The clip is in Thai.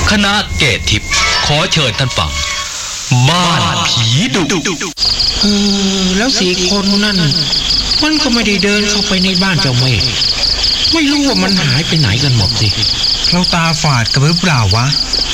คณะเกตทิพย์ขอเชิญท่านฟังบ้านผีดุแล้ว4 คนนั่นมันก็ไม่ได้เดินเข้าไปในบ้านเจ้าเมฆไม่รู้ว่ามันหายไปไหนกันหมดสิเราตาฝาดกันหรือเปล่าวะ